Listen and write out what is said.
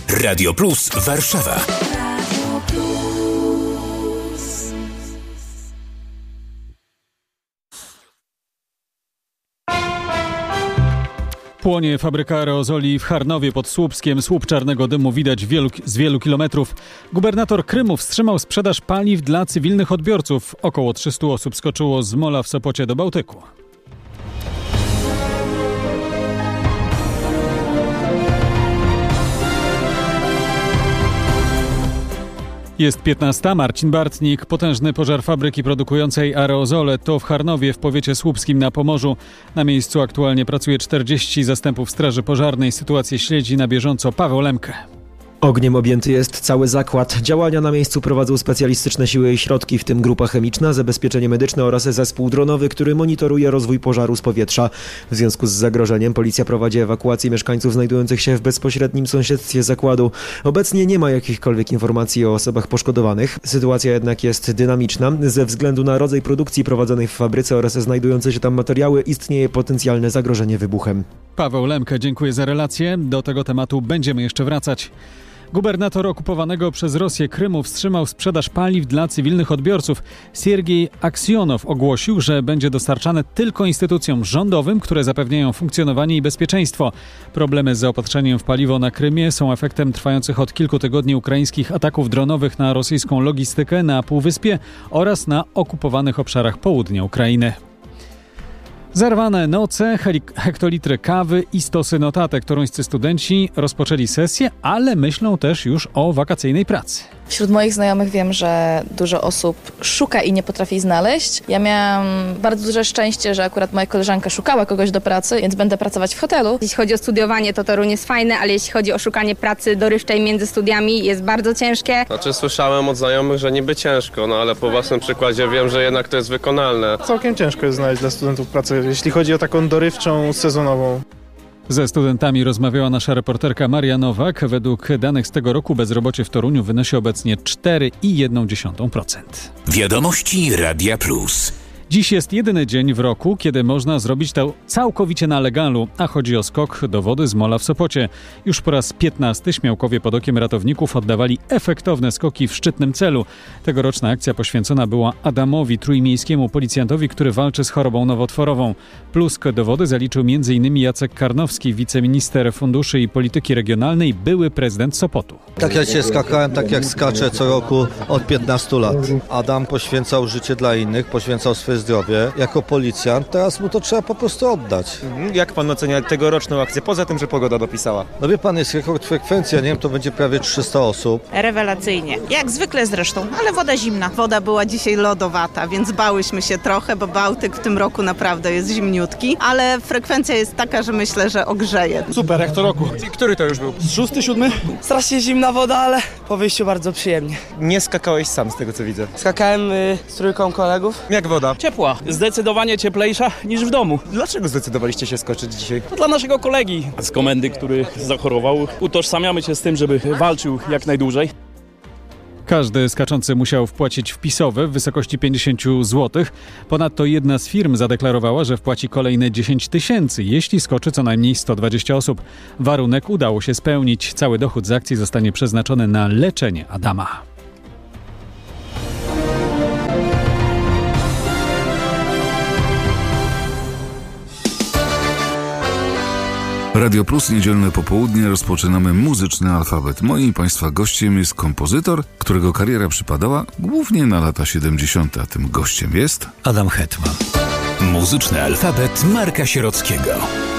Radio Plus Warszawa. Płonie fabryka aerozoli w Charnowie pod Słupskiem. Słup czarnego dymu widać z wielu kilometrów. Gubernator Krymu wstrzymał sprzedaż paliw dla cywilnych odbiorców. Około 300 osób skoczyło z mola w Sopocie do Bałtyku. Jest 15. Marcin Bartnik. Potężny pożar fabryki produkującej aerozole to w Charnowie w powiecie słupskim na Pomorzu. Na miejscu aktualnie pracuje 40 zastępów straży pożarnej. Sytuację śledzi na bieżąco Paweł Lemke. Ogniem objęty jest cały zakład. Działania na miejscu prowadzą specjalistyczne siły i środki, w tym grupa chemiczna, zabezpieczenie medyczne oraz zespół dronowy, który monitoruje rozwój pożaru z powietrza. W związku z zagrożeniem policja prowadzi ewakuację mieszkańców znajdujących się w bezpośrednim sąsiedztwie zakładu. Obecnie nie ma jakichkolwiek informacji o osobach poszkodowanych. Sytuacja jednak jest dynamiczna. Ze względu na rodzaj produkcji prowadzonej w fabryce oraz znajdujące się tam materiały istnieje potencjalne zagrożenie wybuchem. Paweł Lemke, dziękuję za relację. Do tego tematu będziemy jeszcze wracać. Gubernator okupowanego przez Rosję Krymu wstrzymał sprzedaż paliw dla cywilnych odbiorców. Siergiej Aksjonow ogłosił, że będzie dostarczane tylko instytucjom rządowym, które zapewniają funkcjonowanie i bezpieczeństwo. Problemy z zaopatrzeniem w paliwo na Krymie są efektem trwających od kilku tygodni ukraińskich ataków dronowych na rosyjską logistykę na Półwyspie oraz na okupowanych obszarach południa Ukrainy. Zerwane noce, hektolitry kawy i stosy notatek. Toruńscy studenci rozpoczęli sesję, ale myślą też już o wakacyjnej pracy. Wśród moich znajomych wiem, że dużo osób szuka i nie potrafi znaleźć. Ja miałam bardzo duże szczęście, że akurat moja koleżanka szukała kogoś do pracy, więc będę pracować w hotelu. Jeśli chodzi o studiowanie, to Toruń jest fajny, ale jeśli chodzi o szukanie pracy dorywczej między studiami, jest bardzo ciężkie. Słyszałem od znajomych, że niby ciężko, ale po własnym przykładzie wiem, że jednak to jest wykonalne. Całkiem ciężko jest znaleźć dla studentów pracę, jeśli chodzi o taką dorywczą, sezonową. Ze studentami rozmawiała nasza reporterka Maria Nowak. Według danych z tego roku bezrobocie w Toruniu wynosi obecnie 4,1%. Wiadomości Radia Plus. Dziś jest jedyny dzień w roku, kiedy można zrobić to całkowicie na legalu, a chodzi o skok do wody z mola w Sopocie. Już po raz 15 śmiałkowie pod okiem ratowników oddawali efektowne skoki w szczytnym celu. Tegoroczna akcja poświęcona była Adamowi, trójmiejskiemu policjantowi, który walczy z chorobą nowotworową. Plusk do wody zaliczył m.in. Jacek Karnowski, wiceminister funduszy i polityki regionalnej, były prezydent Sopotu. Tak jak się skakałem, tak jak skaczę co roku od 15 lat. Adam poświęcał życie dla innych, poświęcał swoje zdrowie jako policjant, teraz mu to trzeba po prostu oddać. Jak pan ocenia tegoroczną akcję, poza tym, że pogoda dopisała? No wie pan, jest rekord frekwencja, nie wiem, to będzie prawie 300 osób. Rewelacyjnie, jak zwykle zresztą, ale woda zimna. Woda była dzisiaj lodowata, więc bałyśmy się trochę, bo Bałtyk w tym roku naprawdę jest zimniutki, ale frekwencja jest taka, że myślę, że ogrzeje. Super, jak to roku. I który to już był? 6., 7? Strasznie zimna woda, ale po wyjściu bardzo przyjemnie. Nie skakałeś sam z tego, co widzę. Skakałem z trójką kolegów. Jak woda? Ciepła, zdecydowanie cieplejsza niż w domu. Dlaczego zdecydowaliście się skoczyć dzisiaj? Dla naszego kolegi z komendy, który zachorował. Utożsamiamy się z tym, żeby walczył jak najdłużej. Każdy skaczący musiał wpłacić wpisowe w wysokości 50 zł. Ponadto jedna z firm zadeklarowała, że wpłaci kolejne 10 000, jeśli skoczy co najmniej 120 osób. Warunek udało się spełnić. Cały dochód z akcji zostanie przeznaczony na leczenie Adama. Radio Plus, niedzielne popołudnie, rozpoczynamy muzyczny alfabet. Moim i Państwa gościem jest kompozytor, którego kariera przypadała głównie na lata 70. A tym gościem jest Adam Hetman. Muzyczny alfabet Marka Sierockiego.